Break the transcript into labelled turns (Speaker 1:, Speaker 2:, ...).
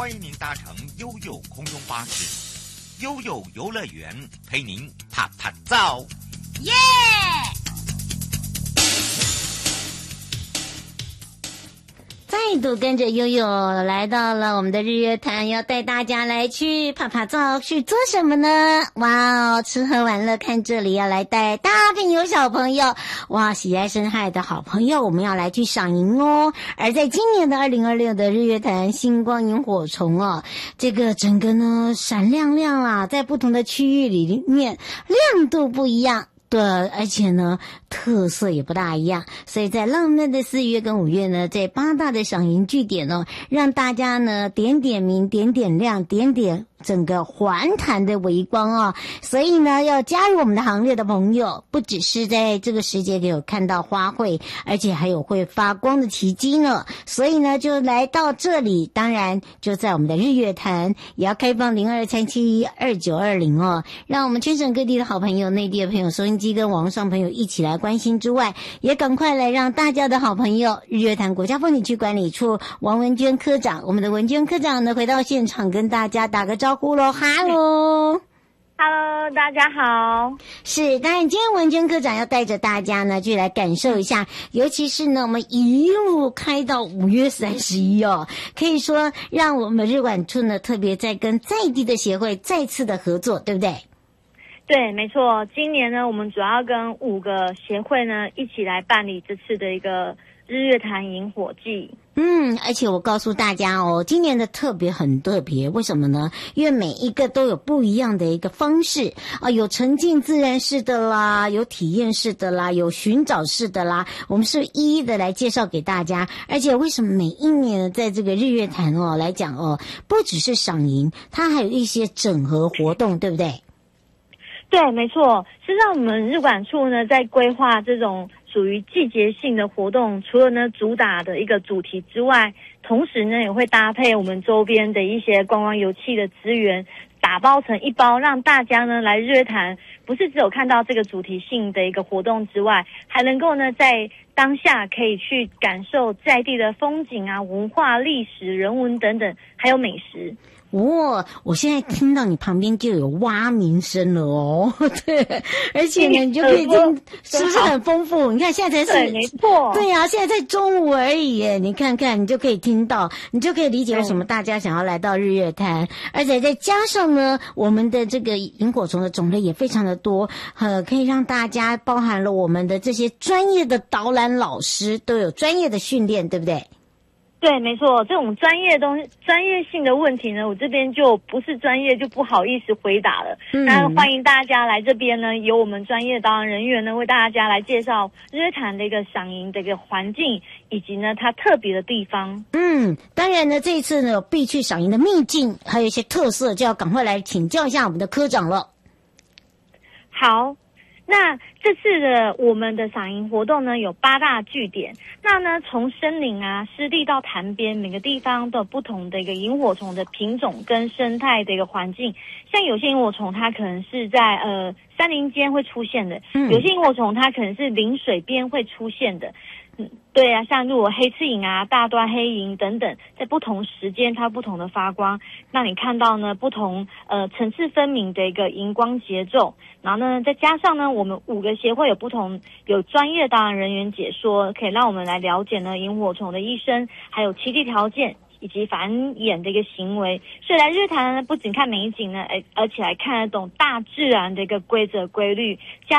Speaker 1: 欢迎您搭乘悠悠空中巴士，悠悠游乐园陪您啪啪照，
Speaker 2: 耶！再度跟着悠悠来到了我们的日月潭，要带大家来去啪啪照，去做什么呢？哇哦，吃喝玩乐看这里，要来带大朋友小朋友，哇，喜爱生态的好朋友，我们要来去赏萤哦。而在今年的2026的日月潭星光萤火虫哦，这个整个呢闪亮亮啦，在不同的区域里面亮度不一样。对，而且呢，特色也不大一样，所以在浪漫的4月跟5月呢，在8大的赏萤据点呢，让大家呢点点名、点点亮、点点整个环潭的微光哦。所以呢，要加入我们的行列的朋友，不只是在这个时节有看到花卉，而且还有会发光的奇迹呢。所以呢，就来到这里，当然就在我们的日月潭，也要开放02372920哦，让我们全省各地的好朋友、内地的朋友、收音机跟网上朋友一起来关心之外，也赶快来让大家的好朋友日月潭国家风景区管理处王文娟科长，我们的文娟科长呢回到现场跟大家打个招呼咯。哈喽
Speaker 3: Hello， 大家好。
Speaker 2: 是，当然今天文娟科长要带着大家呢，就来感受一下，尤其是呢，我们一路开到5月31哦，可以说让我们日管处呢特别在跟在地的协会再次的合作，对不对？
Speaker 3: 对，没错。今年呢，我们主要跟5个协会呢一起来办理这次的一个日月潭萤火季。
Speaker 2: 而且我告诉大家哦，今年的很特别，为什么呢？因为每一个都有不一样的一个方式啊，有沉浸自然式的啦，有体验式的啦，有寻找式的啦，我们是一一的来介绍给大家。而且为什么每一年在这个日月潭哦来讲哦，不只是赏萤，它还有一些整合活动，对不对？
Speaker 3: 对，没错。实际上，我们日管处呢在规划这种属于季节性的活动，除了呢主打的一个主题之外，同时呢也会搭配我们周边的一些观光游憩的资源，打包成一包，让大家呢来日月潭，不是只有看到这个主题性的一个活动之外，还能够呢在当下可以去感受在地的风景啊、文化、历史、人文等等，还有美食。
Speaker 2: 我现在听到你旁边就有蛙鸣声了哦，对，而且呢，你就可以听，是不是很丰富？你看现在才是，
Speaker 3: 对，没错，
Speaker 2: 对啊，现在才中午而已耶，你看看，你就可以听到，你就可以理解为什么大家想要来到日月潭，而且再加上呢，我们的这个萤火虫的种类也非常的多，可以让大家包含了我们的这些专业的导览老师都有专业的训练，对不对？
Speaker 3: 对，没错，这种专业性的问题呢，我这边就不是专业，就不好意思回答了。那欢迎大家来这边呢，由我们专业的导览人员呢，为大家来介绍日月潭的一个赏萤的一个环境，以及呢它特别的地方。
Speaker 2: 当然呢，这一次呢有必去赏萤的秘境，还有一些特色，就要赶快来请教一下我们的科长了。
Speaker 3: 好。那这次的我们的赏萤活动呢，有8大据点。那呢，从森林啊、湿地到潭边，每个地方都有不同的一个萤火虫的品种跟生态的一个环境。像有些萤火虫，它可能是在山林间会出现的；有些萤火虫，它可能是临水边会出现的。对啊，像如果黑翅萤啊、大端黑萤等等，在不同时间它不同的发光，让你看到呢不同层次分明的一个荧光节奏。然后呢，再加上呢，我们5个协会有专业导览人员解说，可以让我们来了解呢萤火虫的一生，还有栖地条件以及繁衍的一个行为。所以来日月潭呢，不仅看美景呢，而且还看得懂大自然的一个规则规律。